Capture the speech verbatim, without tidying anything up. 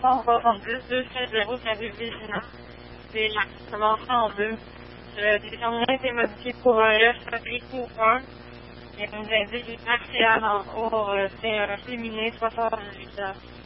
cent soixante-dix, deux sept zéro, c'est Vigina. C'est la commencé en deux. Le déterminant été modifié pour un F Fabrique un. Il nous indique martial en haut, c'est un féminin soixante-dix-huit ans.